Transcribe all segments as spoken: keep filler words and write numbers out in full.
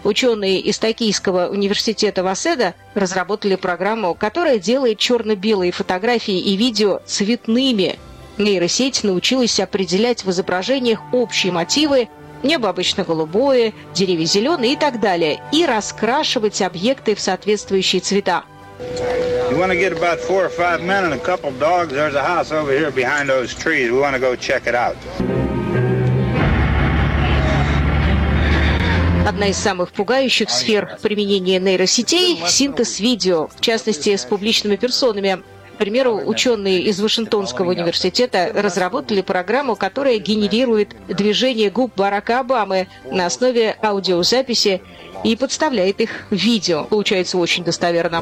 Ученые из Токийского университета Васеда разработали программу, которая делает черно-белые фотографии и видео цветными. Нейросеть научилась определять в изображениях общие мотивы: небо обычно голубое, деревья зеленые и так далее, и раскрашивать объекты в соответствующие цвета. You want to get about four or five men and a couple dogs. There's a house over here behind those trees. We want to go check it out. Одна из самых пугающих сфер применения нейросетей – синтез видео, в частности, с публичными персонами. К примеру, ученые из Вашингтонского университета разработали программу, которая генерирует движение губ Барака Обамы на основе аудиозаписи и подставляет их в видео. Получается очень достоверно.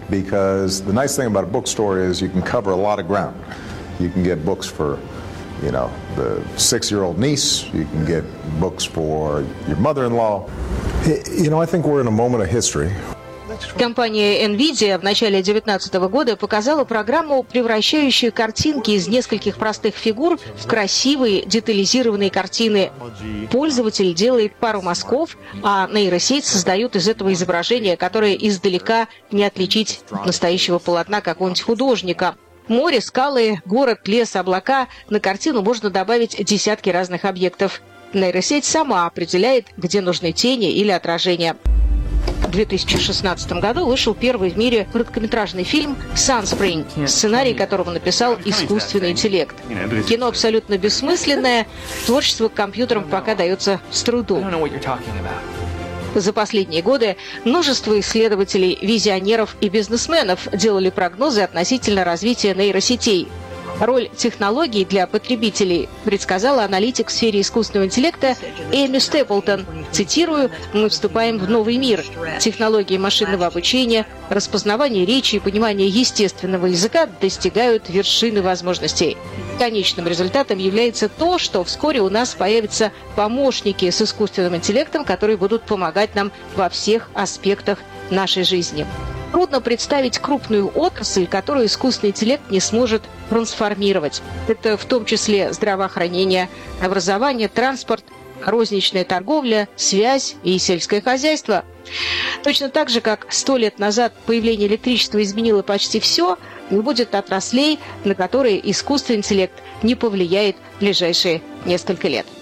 You know, the six-year-old niece, you can get books for your mother-in-law. You know, I think we're in a moment of history. Компания NVIDIA в начале две тысячи девятнадцатого года показала программу, превращающую картинки из нескольких простых фигур в красивые детализированные картины. Пользователь делает пару мазков, а нейросеть создает из этого изображение, которое издалека не отличить от настоящего полотна какого-нибудь художника. Море, скалы, город, лес, облака. На картину можно добавить десятки разных объектов. Нейросеть сама определяет, где нужны тени или отражения. В две тысячи шестнадцатом году вышел первый в мире короткометражный фильм «Sunspring», сценарий которого написал искусственный интеллект. Кино абсолютно бессмысленное, творчество компьютерам пока дается с трудом. За последние годы множество исследователей, визионеров и бизнесменов делали прогнозы относительно развития нейросетей. Роль технологий для потребителей предсказала аналитик в сфере искусственного интеллекта Эми Степлтон. Цитирую: «Мы вступаем в новый мир. Технологии машинного обучения, распознавание речи и понимание естественного языка достигают вершины возможностей. Конечным результатом является то, что вскоре у нас появятся помощники с искусственным интеллектом, которые будут помогать нам во всех аспектах нашей жизни». Трудно представить крупную отрасль, которую искусственный интеллект не сможет трансформировать. Это в том числе здравоохранение, образование, транспорт, розничная торговля, связь и сельское хозяйство. Точно так же, как сто лет назад появление электричества изменило почти все, не будет отраслей, на которые искусственный интеллект не повлияет в ближайшие несколько лет.